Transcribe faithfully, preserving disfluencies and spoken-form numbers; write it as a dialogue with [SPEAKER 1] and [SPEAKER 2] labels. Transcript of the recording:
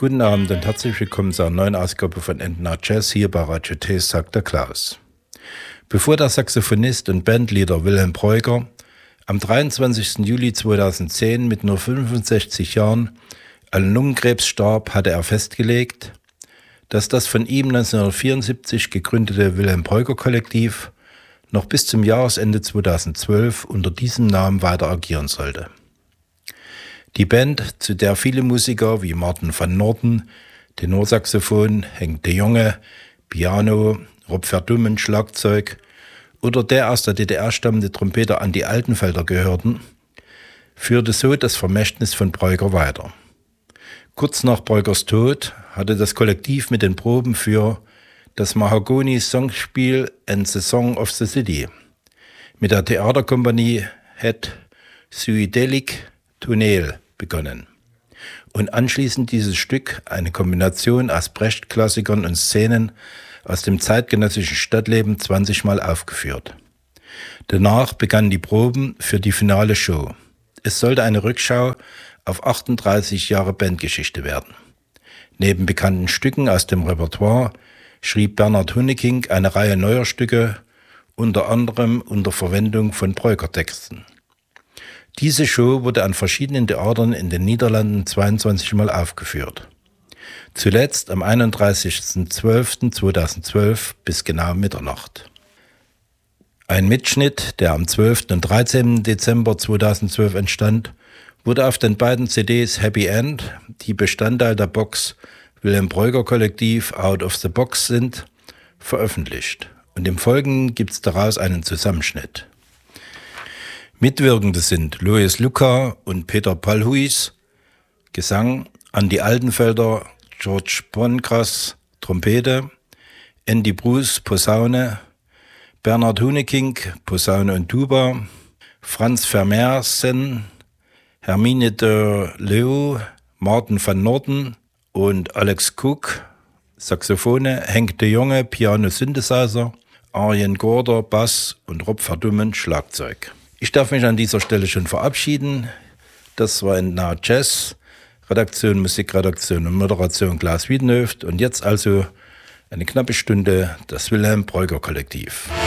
[SPEAKER 1] Guten Abend und herzlich willkommen zu einer neuen Ausgabe von N N A Jazz hier bei Radio T, sagt der Klaus. Bevor der Saxophonist und Bandleader Wilhelm Breuger am dreiundzwanzigsten Juli zweitausendzehn mit nur fünfundsechzig Jahren an Lungenkrebs starb, hatte er festgelegt, dass das von ihm neunzehnhundertvierundsiebzig gegründete Wilhelm Breuger Kollektiv noch bis zum Jahresende zweitausendzwölf unter diesem Namen weiter agieren sollte. Die Band, zu der viele Musiker wie Martin van Norden, Tenorsaxophon, Henk de Jonge, Piano, Rob Verdummen, Schlagzeug oder der aus der D D R stammende Trompeter Andi Altenfelder gehörten, führte so das Vermächtnis von Breuger weiter. Kurz nach Breugers Tod hatte das Kollektiv mit den Proben für das Mahagoni-Songspiel And the Song of the City mit der Theaterkompanie Het Zuidelijk Toneel begonnen und anschließend dieses Stück, eine Kombination aus Brecht-Klassikern und Szenen aus dem zeitgenössischen Stadtleben, zwanzig Mal aufgeführt. Danach begannen die Proben für die finale Show. Es sollte eine Rückschau auf achtunddreißig Jahre Bandgeschichte werden. Neben bekannten Stücken aus dem Repertoire schrieb Bernhard Hunneking eine Reihe neuer Stücke, unter anderem unter Verwendung von Breuger-Texten. Diese Show wurde an verschiedenen Theatern in den Niederlanden zweiundzwanzig Mal aufgeführt. Zuletzt am einunddreißigsten zwölften zweitausendzwölf bis genau Mitternacht. Ein Mitschnitt, der am zwölften und dreizehnten Dezember zweitausendzwölf entstand, wurde auf den beiden C Ds Happy End, die Bestandteil der Box Wilhelm Breuger Kollektiv Out of the Box sind, veröffentlicht. Und im Folgenden gibt es daraus einen Zusammenschnitt. Mitwirkende sind Lois Luca und Peter Palhuis, Gesang, Andi Altenfelder, George Poncras, Trompete, Andy Bruce, Posaune, Bernhard Hunneking, Posaune und Tuba, Franz Vermeersen, Hermine de Leeuw, Martin van Norden und Alex Cook, Saxophone, Henk de Jonge, Piano Synthesizer, Arjen Gorder, Bass und Rob Verdummen, Schlagzeug. Ich darf mich an dieser Stelle schon verabschieden. Das war N N A Jazz, Redaktion, Musikredaktion und Moderation Klaus Wiedenhöft und jetzt also eine knappe Stunde das Wilhelm Breuger Kollektiv.